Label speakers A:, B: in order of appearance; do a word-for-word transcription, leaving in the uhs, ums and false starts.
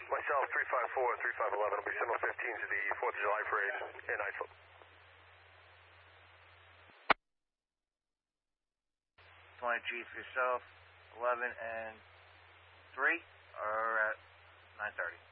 A: Myself, three five four, three five one one will be similar fifteen to the fourth of July parade in Iceland.
B: twenty G for yourself, eleven and three, or at nine thirty.